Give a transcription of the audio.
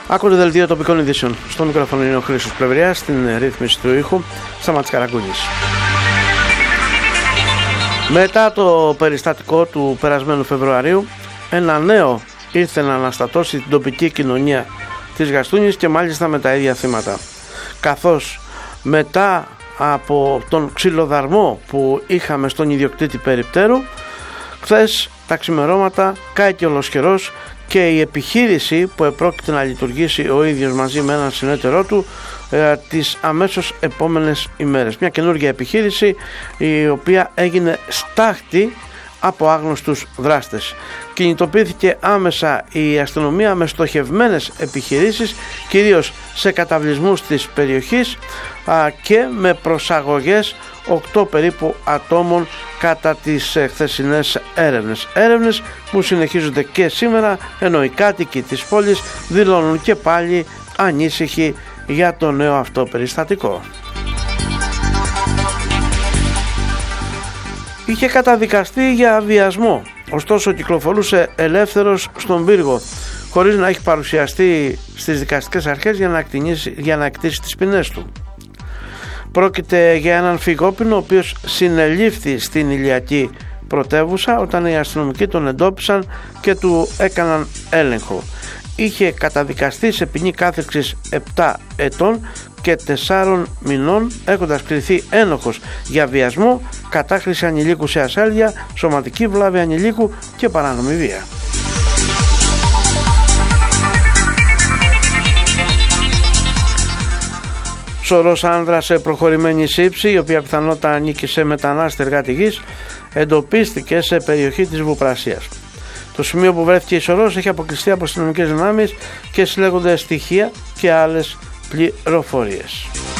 Άκουνε δελτίο τοπικών ειδήσεων. Στο μικρόφωνο είναι ο Χρήστος Πλευριάς, στην ρύθμιση του ήχου Σταμάτης Καραγκούνης. Μετά το περιστατικό του περασμένου Φεβρουαρίου, ένα νέο ήρθε να αναστατώσει την τοπική κοινωνία της Γαστούνης και μάλιστα με τα ίδια θύματα. Καθώς μετά από τον ξυλοδαρμό που είχαμε στον ιδιοκτήτη περιπτέρου, χθες τα ξημερώματα κάηκε ολοσχερός και η επιχείρηση που επρόκειται να λειτουργήσει ο ίδιος μαζί με έναν συνεταιρό του τις αμέσως επόμενες ημέρες. Μια καινούργια επιχείρηση η οποία έγινε στάχτη από άγνωστους δράστες. Κινητοποιήθηκε άμεσα η αστυνομία με στοχευμένες επιχειρήσεις, κυρίως σε καταβλισμούς της περιοχής και με προσαγωγές 8 περίπου ατόμων κατά τις χθεσινές έρευνες που συνεχίζονται και σήμερα, ενώ οι κάτοικοι της πόλης δηλώνουν και πάλι ανήσυχοι για το νέο αυτό περιστατικό. Είχε καταδικαστεί για βιασμό, ωστόσο κυκλοφορούσε ελεύθερος στον πύργο χωρίς να έχει παρουσιαστεί στις δικαστικές αρχές για να εκτίσει τις ποινές του. Πρόκειται για έναν φυγόπινο ο οποίος συνελήφθη στην Ηλιακή πρωτεύουσα όταν οι αστυνομικοί τον εντόπισαν και του έκαναν έλεγχο. Είχε καταδικαστεί σε ποινή κάθριξης 7 ετών και 4 μηνών, έχοντας κριθεί ένοχος για βιασμό, κατάχρηση ανηλίκου σε ασέλεια, σωματική βλάβη ανηλίκου και παράνομη βία. Σωρός άνδρα σε προχωρημένη σύψη, η οποία πιθανότατα ανήκει σε μετανάστη εργάτη γης, εντοπίστηκε σε περιοχή της Βουπρασίας. Το σημείο που βρέθηκε η σωρός έχει αποκλειστεί από αστυνομικές δυνάμεις και συλλέγονται στοιχεία και άλλες πληροφορίες.